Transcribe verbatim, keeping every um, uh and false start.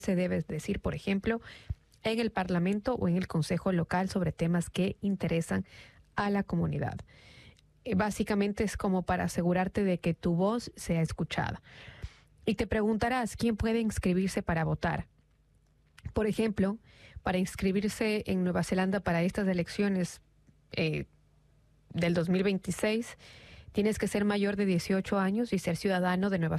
se debe decir, por ejemplo, en el Parlamento o en el Consejo Local sobre temas que interesan a la comunidad. Eh, Básicamente es como para asegurarte de que tu voz sea escuchada. Y te preguntarás, ¿quién puede inscribirse para votar? Por ejemplo, para inscribirse en Nueva Zelanda para estas elecciones eh, del dos mil veintiséis, tienes que ser mayor de dieciocho años y ser ciudadano de Nueva